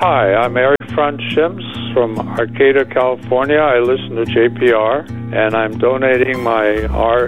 Hi, I'm Eric Franz Schims from Arcata, California. I listen to JPR, and I'm donating my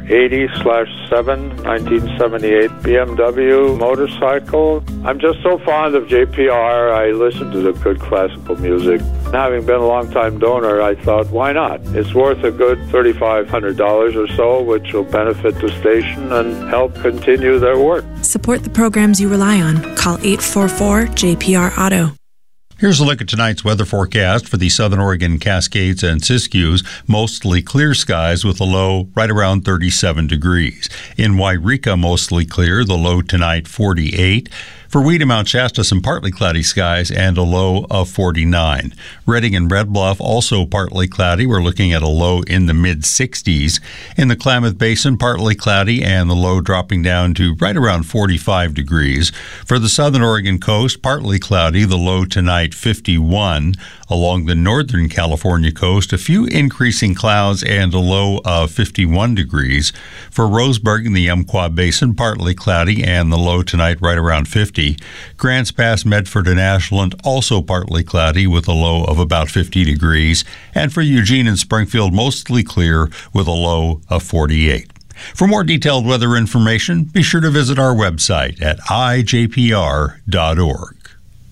R80/7 1978 BMW motorcycle. I'm just so fond of JPR. I listen to the good classical music. Having been a long-time donor, I thought, why not? It's worth a good $3,500 or so, which will benefit the station and help continue their work. Support the programs you rely on. Call 844-JPR-AUTO. Here's a look at tonight's weather forecast for the Southern Oregon Cascades and Siskiyous. Mostly clear skies with a low right around 37 degrees. In Wairika, mostly clear, the low tonight 48. For Weeda, Mount Shasta, some partly cloudy skies and a low of 49. Redding and Red Bluff, also partly cloudy. We're looking at a low in the mid-60s. In the Klamath Basin, partly cloudy and the low dropping down to right around 45 degrees. For the Southern Oregon coast, partly cloudy, the low tonight 51. Along the Northern California coast, a few increasing clouds and a low of 51 degrees. For Roseburg in the Umpqua Basin, partly cloudy and the low tonight right around 50. Grants Pass, Medford, and Ashland also partly cloudy with a low of about 50 degrees. And for Eugene and Springfield, mostly clear with a low of 48. For more detailed weather information, be sure to visit our website at ijpr.org.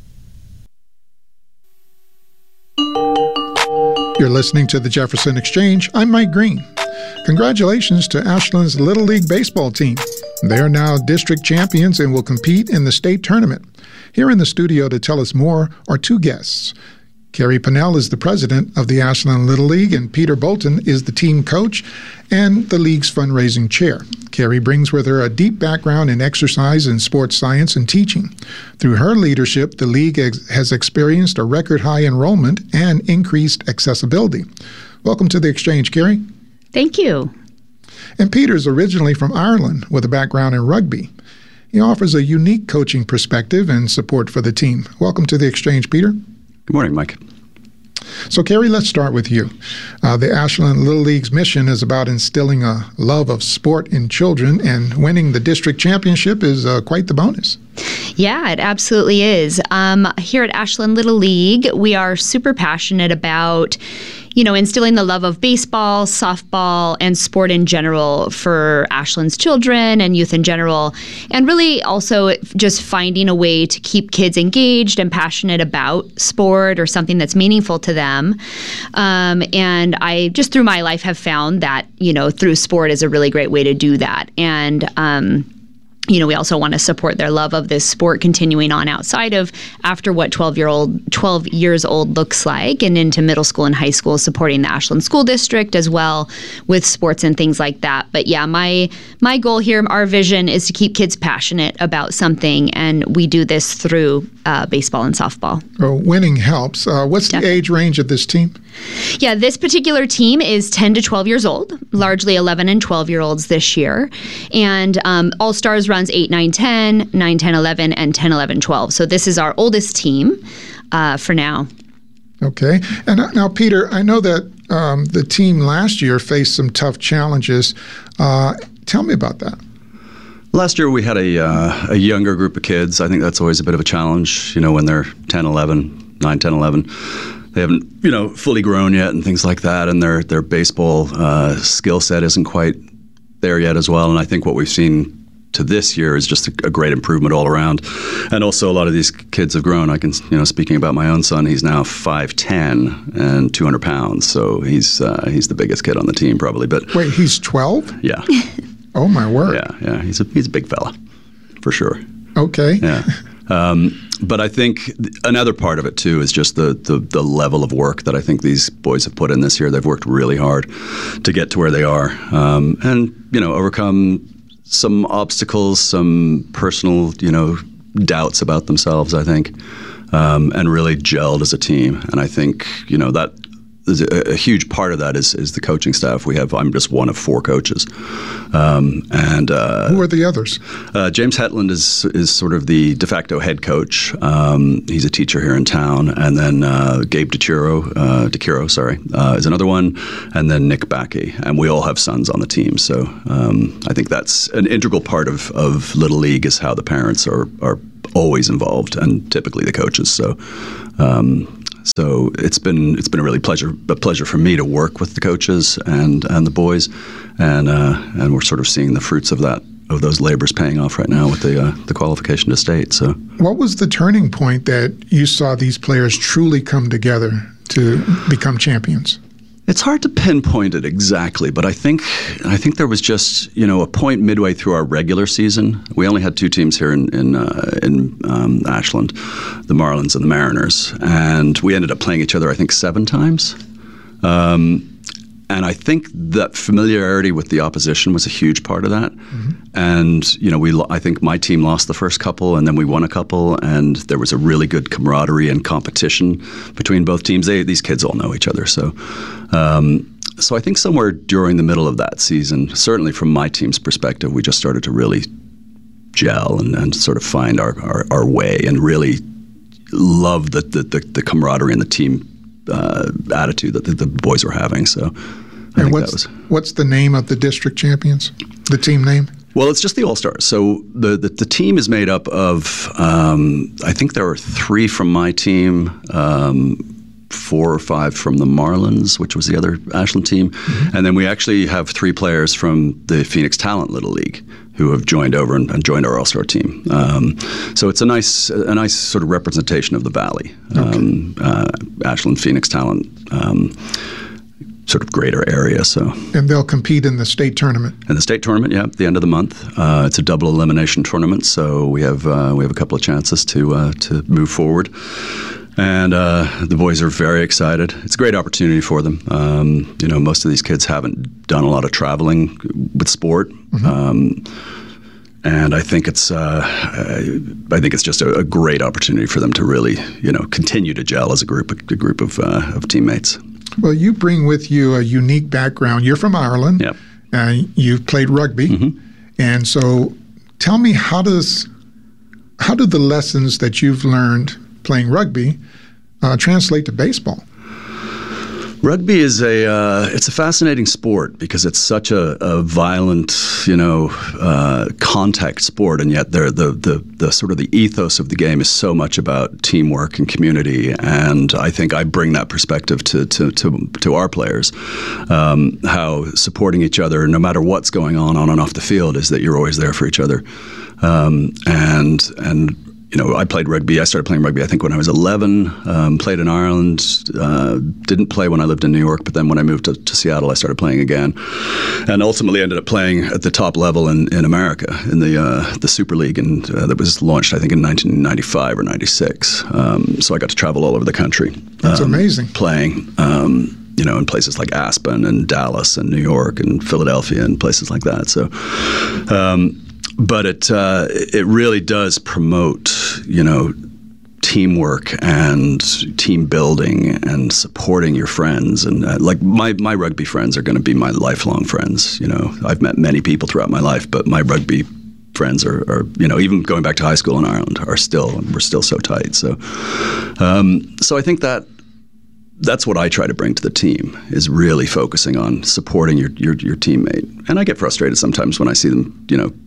You're listening to the Jefferson Exchange. I'm Mike Green. Congratulations to Ashland's Little League baseball team. They are now district champions and will compete in the state tournament. Here in the studio to tell us more are two guests. Carrie Pinnell is the president of the Ashland Little League, and Peter Bolton is the team coach and the league's fundraising chair. Carrie brings with her a deep background in exercise and sports science and teaching. Through her leadership, the league has experienced a record-high enrollment and increased accessibility. Welcome to the Exchange, Carrie. Thank you. And Peter's originally from Ireland with a background in rugby. He offers a unique coaching perspective and support for the team. Welcome to the Exchange, Peter. Good morning, Mike. So, Carrie, let's start with you. The Ashland Little League's mission is about instilling a love of sport in children, and winning the district championship is quite the bonus. Yeah, it absolutely is. Here at Ashland Little League, we are super passionate about, instilling the love of baseball, softball, and sport in general for Ashland's children and youth in general. And really also just finding a way to keep kids engaged and passionate about sport or something that's meaningful to them. And I just through my life have found that, through sport is a really great way to do that. And, we also want to support their love of this sport continuing on outside of after what 12 years old looks like, and into middle school and high school, supporting the Ashland School District as well with sports and things like that. But yeah, my goal here, our vision is to keep kids passionate about something, and we do this through baseball and softball. Well, winning helps. What's Definitely. The age range of this team? Yeah, this particular team is 10 to 12 years old, largely 11 and 12-year-olds this year. And All-Stars runs 8, 9, 10, 9, 10, 11, and 10, 11, 12. So this is our oldest team for now. Okay. And now, Peter, I know that the team last year faced some tough challenges. Tell me about that. Last year we had a younger group of kids. I think that's always a bit of a challenge, when they're 10, 11, 9, 10, 11. They haven't, fully grown yet and things like that, and their baseball skill set isn't quite there yet as well. And I think what we've seen to this year is just a great improvement all around. And also a lot of these kids have grown. I can, speaking about my own son, he's now 5'10" and 200 pounds. So he's the biggest kid on the team probably. But wait, he's 12? Yeah. Oh, my word. Yeah. He's a big fella, for sure. Okay. Yeah. But I think another part of it, too, is just the level of work that I think these boys have put in this year. They've worked really hard to get to where they are and, overcome some obstacles, some personal, doubts about themselves, I think, and really gelled as a team. And I think, that is a huge part of that is the coaching staff. I'm just one of 4 coaches. Who are the others? James Hetland is sort of the de facto head coach. He's a teacher here in town. And then Gabe DeCuro, is another one. And then Nick Backey. And we all have sons on the team. So I think that's an integral part of Little League is how the parents are always involved, and typically the coaches. So it's been a really pleasure for me to work with the coaches and the boys, and we're sort of seeing the fruits of those labors paying off right now with the qualification to state. So, what was the turning point that you saw these players truly come together to become champions? It's hard to pinpoint it exactly, but I think there was just a point midway through our regular season. We only had two teams here in Ashland, the Marlins and the Mariners, and we ended up playing each other I think 7 times. And I think that familiarity with the opposition was a huge part of that. Mm-hmm. And I think my team lost the first couple, and then we won a couple, and there was a really good camaraderie and competition between both teams. These kids all know each other, so I think somewhere during the middle of that season, certainly from my team's perspective, we just started to really gel and sort of find our way, and really love the camaraderie and the team attitude that the boys were having. So, and what's the name of the district champions? The team name? Well, it's just the All-Stars. So the team is made up of I think there are 3 from my team, 4 or 5 from the Marlins, which was the other Ashland team, mm-hmm. and then we actually have 3 players from the Phoenix Talent Little League who have joined over and joined our All-Star team. So it's a nice sort of representation of the Valley. Okay. Ashland, Phoenix Talent, sort of greater area. So. And they'll compete in the state tournament. In the state tournament, yeah, at the end of the month. It's a double elimination tournament, so we have a couple of chances to move forward. And the boys are very excited. It's a great opportunity for them. Most of these kids haven't done a lot of traveling with sport, mm-hmm. And I think it's just a great opportunity for them to really continue to gel as a group of teammates. Well, you bring with you a unique background. You're from Ireland. Yep. You've played rugby, mm-hmm. and so tell me how do the lessons that you've learned playing rugby translate to baseball? Rugby is it's a fascinating sport because it's such a violent, contact sport, and yet the sort of the ethos of the game is so much about teamwork and community. And I think I bring that perspective to our players, how supporting each other, no matter what's going on and off the field, is that you're always there for each other, and. I played rugby. I started playing rugby, I think, when I was 11. Played in Ireland. Didn't play when I lived in New York, but then when I moved to Seattle, I started playing again. And ultimately ended up playing at the top level in America, in the Super League, and that was launched, I think, in 1995 or 96. So I got to travel all over the country. That's amazing. Playing, in places like Aspen and Dallas and New York and Philadelphia and places like that. So... But it really does promote, teamwork and team building and supporting your friends. And like my rugby friends are going to be my lifelong friends. I've met many people throughout my life, but my rugby friends are even going back to high school in Ireland, we're still so tight. So I think that's what I try to bring to the team, is really focusing on supporting your teammate. And I get frustrated sometimes when I see them,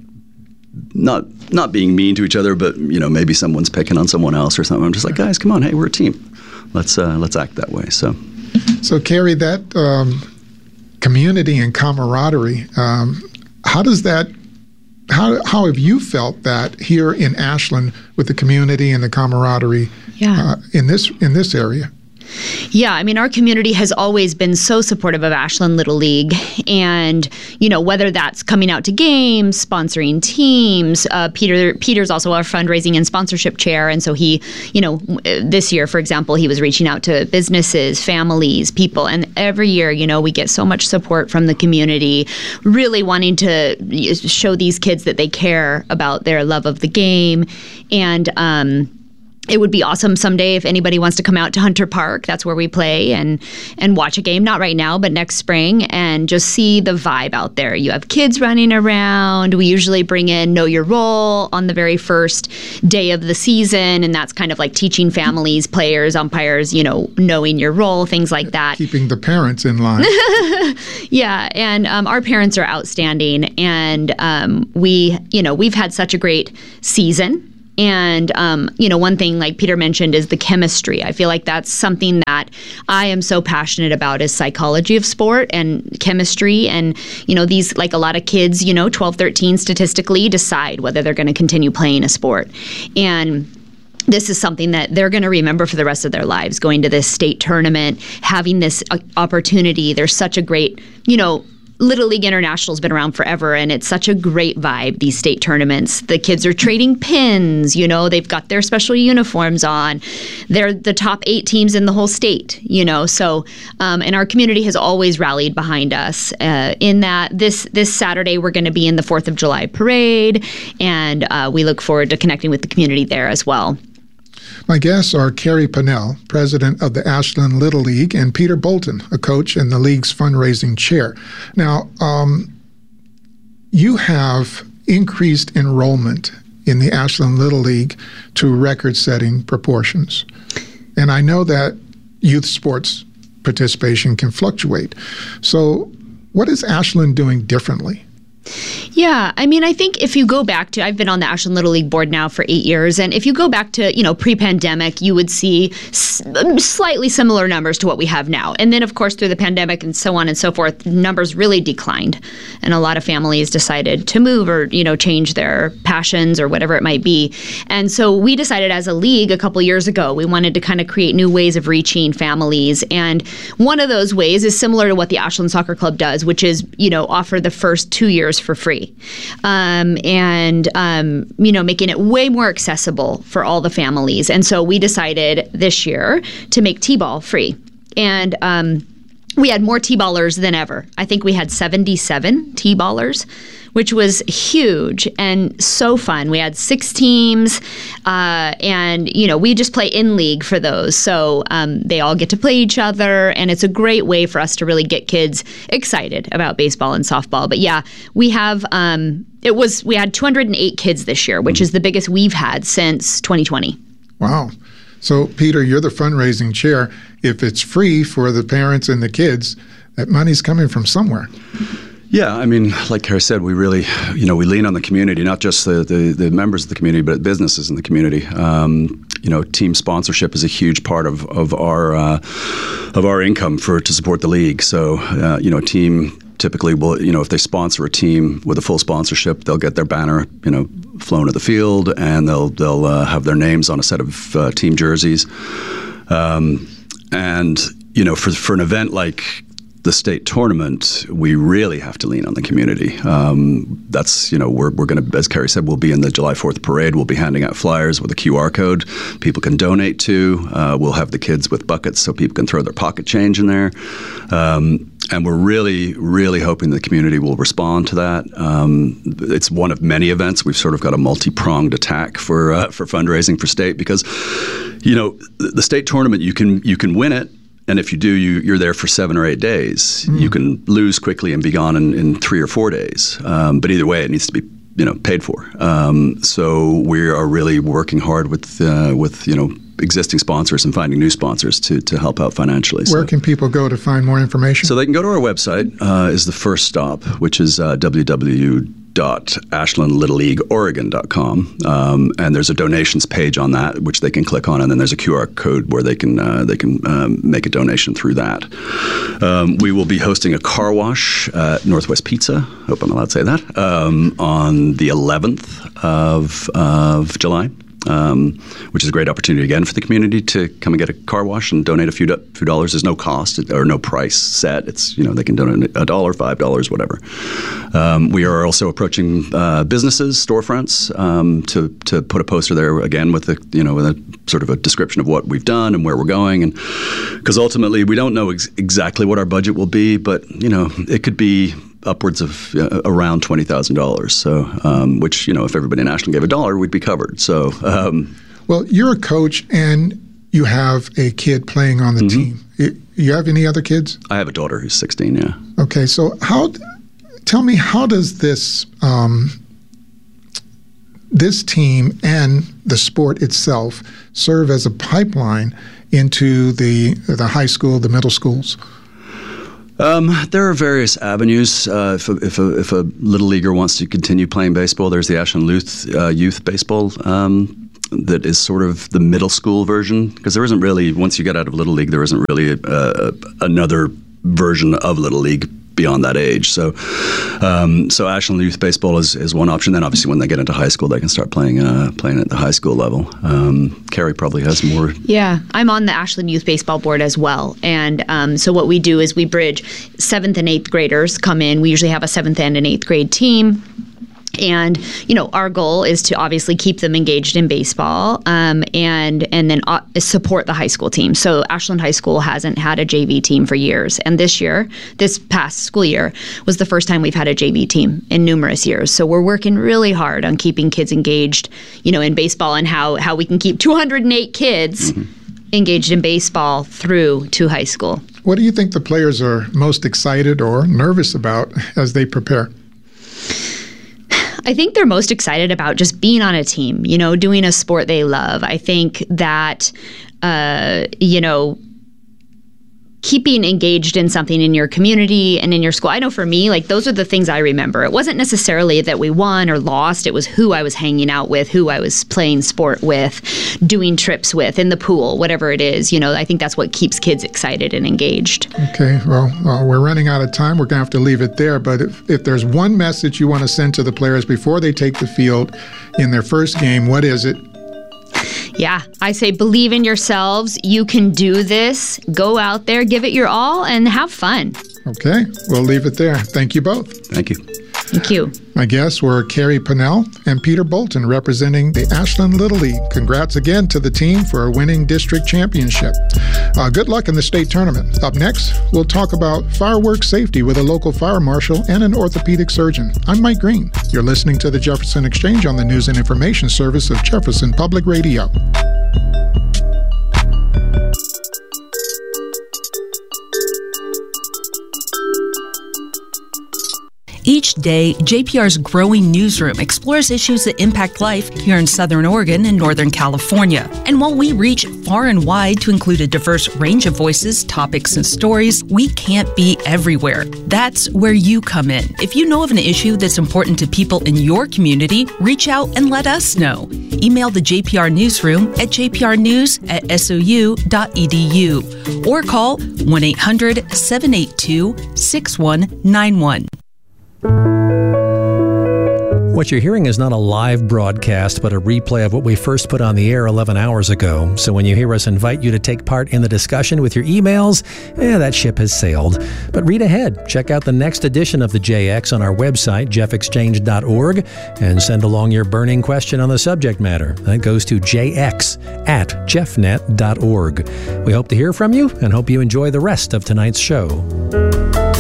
not being mean to each other, but maybe someone's picking on someone else or something. I'm just like, guys, come on, hey, we're a team. Let's act that way. So Carrie, that community and camaraderie, how have you felt that here in Ashland with the community and the camaraderie in this area? Yeah, I mean, our community has always been so supportive of Ashland Little League, and whether that's coming out to games, sponsoring teams. Peter's also our fundraising and sponsorship chair, and so he, this year, for example, he was reaching out to businesses, families, people, and every year, we get so much support from the community, really wanting to show these kids that they care about their love of the game, and it would be awesome someday if anybody wants to come out to Hunter Park. That's where we play, and watch a game. Not right now, but next spring, and just see the vibe out there. You have kids running around. We usually bring in Know Your Role on the very first day of the season, and that's kind of like teaching families, players, umpires, knowing your role, things like that. Keeping the parents in line. Yeah, and our parents are outstanding, and we've had such a great season. And, one thing like Peter mentioned is the chemistry. I feel like that's something that I am so passionate about is psychology of sport and chemistry. And, these, like a lot of kids, 12, 13 statistically decide whether they're going to continue playing a sport. And this is something that they're going to remember for the rest of their lives, going to this state tournament, having this opportunity. There's such a great, Little League International has been around forever, and it's such a great vibe, these state tournaments. The kids are trading pins, they've got their special uniforms on. They're the top 8 teams in the whole state, So, and our community has always rallied behind us in that this Saturday we're going to be in the 4th of July parade, and we look forward to connecting with the community there as well. My guests are Carrie Pannell, president of the Ashland Little League, and Peter Bolton, a coach and the league's fundraising chair. Now, you have increased enrollment in the Ashland Little League to record-setting proportions. And I know that youth sports participation can fluctuate. So what is Ashland doing differently? Yeah, I think if you go back to, I've been on the Ashland Little League board now for 8 years, and if you go back to, pre-pandemic, you would see slightly similar numbers to what we have now. And then, of course, through the pandemic and so on and so forth, numbers really declined. And a lot of families decided to move or, change their passions or whatever it might be. And so we decided as a league a couple years ago, we wanted to kind of create new ways of reaching families. And one of those ways is similar to what the Ashland Soccer Club does, which is, offer the first 2 years for free. Making it way more accessible for all the families. And so we decided this year to make T-ball free. And we had more T-ballers than ever. I think we had 77 T-ballers, which was huge and so fun. We had 6 teams, and we just play in league for those. So they all get to play each other, and it's a great way for us to really get kids excited about baseball and softball. But yeah, we have we had 208 kids this year, which is the biggest we've had since 2020. Wow. So Peter, you're the fundraising chair. If it's free for the parents and the kids, that money's coming from somewhere. Yeah, like Carrie said, we really, we lean on the community, not just the members of the community, but businesses in the community. Team sponsorship is a huge part of our income to support the league. So, a team typically will, if they sponsor a team with a full sponsorship, they'll get their banner, flown to the field, and they'll have their names on a set of team jerseys. And for an event like the state tournament, we really have to lean on the community. That's, we're going to, as Carrie said, we'll be in the July 4th parade. We'll be handing out flyers with a QR code people can donate to. We'll have the kids with buckets so people can throw their pocket change in there. And we're really, really hoping the community will respond to that. It's one of many events. We've sort of got a multi-pronged attack for fundraising for state because, the state tournament, you can win it. And if you do, you're there for 7 or 8 days. You can lose quickly and be gone in 3 or 4 days. But either way, it needs to be paid for. So we are really working hard with existing sponsors and finding new sponsors to help out financially. Where can people go to find more information? So they can go to our website, is the first stop, which is www.ashlandlittleleagueoregon.com, and there's a donations page on that which they can click on, and then there's a QR code where they can make a donation through that. We will be hosting a car wash at Northwest Pizza, hope I'm allowed to say that, on the 11th of July. Which is a great opportunity again for the community to come and get a car wash and donate a few dollars. There's no cost or no price set. It's they can donate $1, $5, whatever. We are also approaching businesses, storefronts, to put a poster there again with with a sort of a description of what we've done and where we're going, and because ultimately we don't know exactly what our budget will be, but it could be upwards of around $20,000. So, which, if everybody in Ashland gave $1, we'd be covered. So, well, you're a coach and you have a kid playing on the team. You have any other kids? I have a daughter who's 16. Yeah. Okay. So tell me, how does this team and the sport itself serve as a pipeline into the high school, the middle schools? There are various avenues. If a little leaguer wants to continue playing baseball, there's the Ashland Youth Baseball that is sort of the middle school version, because there isn't really, once you get out of Little League, there isn't really another version of Little League beyond that age. So Ashland Youth Baseball is one option. Then obviously when they get into high school, they can start playing at the high school level. Carrie probably has more. Yeah, I'm on the Ashland Youth Baseball board as well. And so what we do is we bridge 7th and 8th graders come in. We usually have a 7th and an 8th grade team. And, our goal is to obviously keep them engaged in baseball and then support the high school team. So Ashland High School hasn't had a JV team for years. And this past school year, was the first time we've had a JV team in numerous years. So we're working really hard on keeping kids engaged, in baseball, and how we can keep 208 kids engaged in baseball through to high school. What do you think the players are most excited or nervous about as they prepare? I think they're most excited about just being on a team, doing a sport they love. I think that, keeping engaged in something in your community and in your school. I know for me, those are the things I remember. It wasn't necessarily that we won or lost. It was who I was hanging out with, who I was playing sport with, doing trips with, in the pool, whatever it is. I think that's what keeps kids excited and engaged. Okay, well, we're running out of time. We're going to have to leave it there. But if there's one message you want to send to the players before they take the field in their first game, what is it? Yeah, I say believe in yourselves. You can do this. Go out there, give it your all, and have fun. Okay, we'll leave it there. Thank you both. Thank you. Thank you. My guests were Carrie Pennell and Peter Bolton, representing the Ashland Little League. Congrats again to the team for a winning district championship. Good luck in the state tournament. Up next, we'll talk about fireworks safety with a local fire marshal and an orthopedic surgeon. I'm Mike Green. You're listening to the Jefferson Exchange on the News and Information Service of Jefferson Public Radio. Each day, JPR's growing newsroom explores issues that impact life here in Southern Oregon and Northern California. And while we reach far and wide to include a diverse range of voices, topics, and stories, we can't be everywhere. That's where you come in. If you know of an issue that's important to people in your community, reach out and let us know. Email the JPR newsroom at jprnews@sou.edu or call 1-800-782-6191. What you're hearing is not a live broadcast, but a replay of what we first put on the air 11 hours ago. So when you hear us invite you to take part in the discussion with your emails, that ship has sailed. But read ahead. Check out the next edition of the JX on our website, jeffexchange.org, and send along your burning question on the subject matter. That goes to jx@jeffnet.org. We hope to hear from you and hope you enjoy the rest of tonight's show.